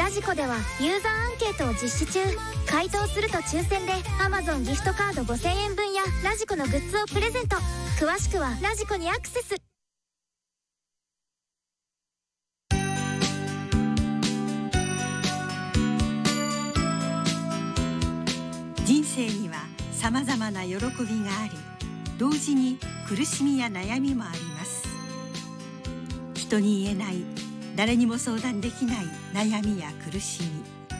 ラジコではユーザーアンケートを実施中。回答すると抽選で Amazon ギフトカード5000円分やラジコのグッズをプレゼント。詳しくはラジコにアクセス。 人生にはさまざまな喜びがあり、同時に苦しみや悩みもあります。人に言えない、誰にも相談できない悩みや苦しみ、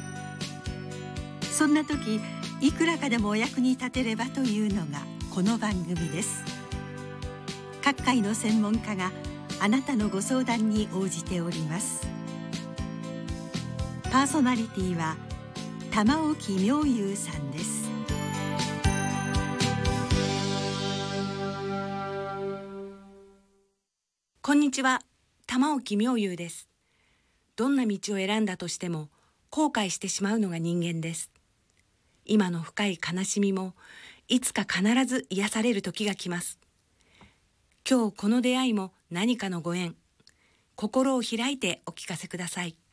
そんな時いくらかでもお役に立てればというのがこの番組です。各界の専門家があなたのご相談に応じております。パーソナリティは玉置妙憂さんです。 こんにちは、玉置妙憂です。どんな道を選んだとしても後悔してしまうのが人間です。今の深い悲しみもいつか必ず癒される時が来ます。今日この出会いも何かのご縁。心を開いてお聞かせください。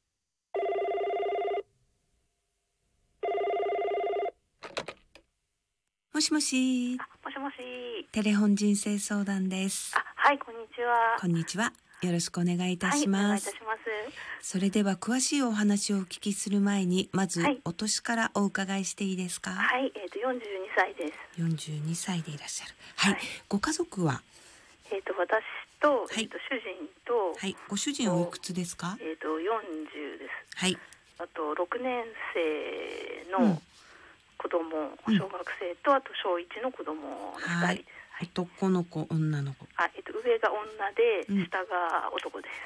もしもし。 もしもし。 テレホン人生相談です。 はい、こんにちは。 こんにちは。よろしくお願いいたします。 はい、お願いいたします。 それでは詳しいお話をお聞きする前に、まずはいお年からお伺いしていいですか？ はい、42歳です。 42歳でいらっしゃる。はい。 はいご家族は？ 私と、 はい主人と、 はい。ご主人おいくつですか？ 40です。 はい。 あと6年生うんの子供、 うん小学生と、あと小1の子供の2人です。 はい。男の子、女の子。 上が女で、 うん下が男です。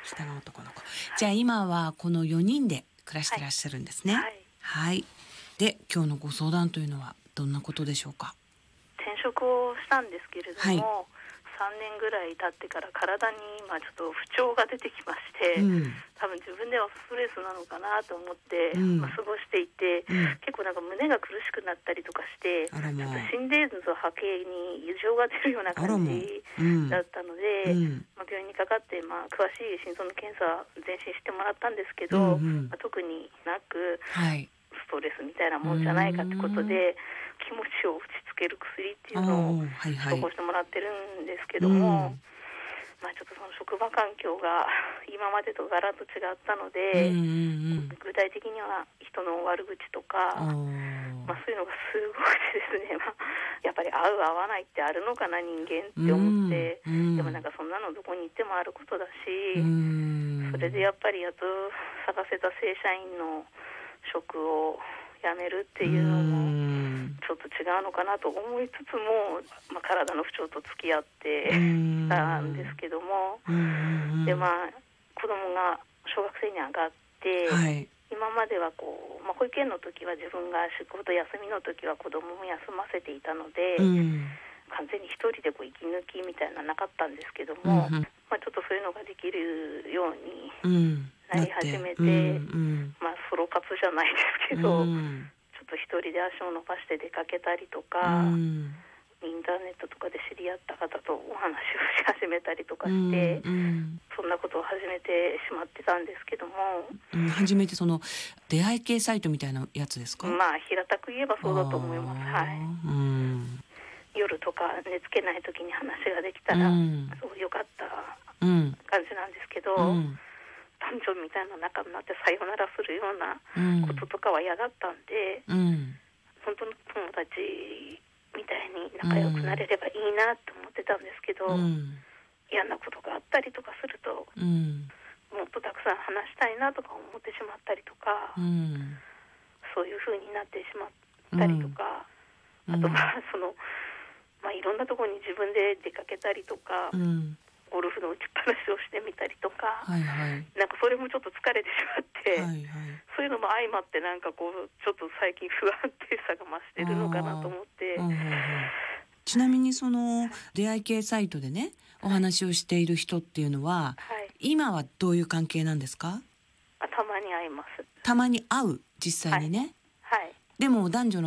下が男の子。じゃあ今はこの4人で暮らしてらっしゃるんですね。 はい。 はい。で、今日のご相談というのはどんなことでしょうか？ 転職をしたんですけれども、 はい 3年ぐらい経ってから体にちょっと不調が出てきまして、多分自分ではストレスなのかなと思って、過ごしていて、結構なんか胸が苦しくなったりとかして、ちょっと心電図波形に異常が出るような感じだったので、病院にかかって、詳しい心臓の検査全身してもらったんですけど、特になく、ストレスみたいなもんじゃないかってことで、気持ちを落ち着ける薬っていうのを処方してもらってるんですけども、ちょっとその職場環境が今までとガラッと違ったので、具体的には人の悪口とか、そういうのがすごくですね、やっぱり合う合わないってあるのかな人間って思って、でもなんかそんなのどこに行ってもあることだし、それでやっぱりやっと探せた正社員の職を辞めるっていうのもちょっと違うのかなと思いつつも、体の不調と付き合ってたんですけども、で子供が小学生に上がって、今までは保育園の時は自分が仕事休みの時は子供も休ませていたので、完全に一人で息抜きみたいなのなかったんですけども、ちょっとそういうのができるようになり始めて、ソロ活じゃないですけど、ちょっと一人で足を伸ばして出かけたりとか、インターネットとかで知り合った方とお話をし始めたりとかして、そんなことを始めてしまってたんですけども、 初めてその出会い系サイトみたいなやつですか？ 平たく言えばそうだと思います。夜とか寝つけない時に話ができたら、すごい良かった感じなんですけど、男女みたいな仲になってさよならするようなこととかは嫌だったんで、本当の友達みたいに仲良くなれればいいなと思ってたんですけど、嫌なことがあったりとかすると、もっとたくさん話したいなとか思ってしまったりとか、そういう風になってしまったりとか、あといろんなところに自分で出かけたりとか、ゴルフの打ちっぱなしをしてみたりとか、なんかそれもちょっと疲れてしまって、そういうのも相まってちょっと最近不安定さが増してるのかなと思って。 ちなみにその出会い系サイトでね、お話をしている人っていうのは、今はどういう関係なんですか？ たまに会います。 たまに会う、実際にね。でも男女の